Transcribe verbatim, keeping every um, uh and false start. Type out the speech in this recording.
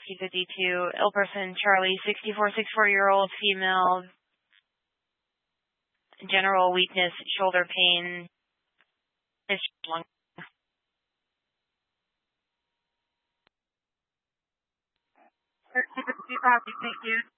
Whiskey fifty-two, ill person Charlie, sixty-four, sixty-four-year-old female, general weakness, shoulder pain, lung. thirteen fifty-five, thank you.